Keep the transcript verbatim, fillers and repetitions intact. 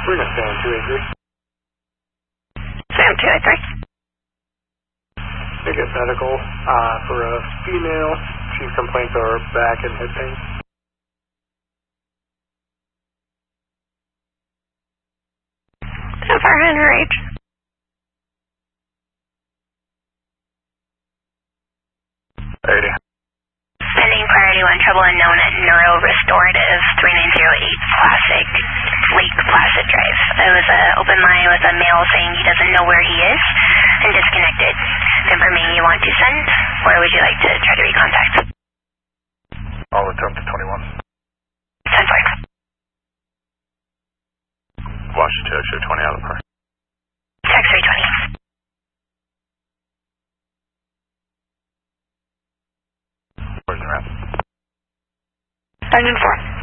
We're going to stand two eight three. Sam two eight three. They get medical uh, for a female. Chief complaints are back and head pain. How far underage? eighty. Pending priority one, trouble unknown at Neuro Restorative, three nine zero eight Classic Lake Placid Drive. It was an open line with a male saying he doesn't know where he is and disconnected. Confirming you want to send, or would you like to try to recontact? I'll attempt to twenty-one. ten four. Washington, X-ray twenty out of the park. X-ray twenty. Where's the map? Engine four.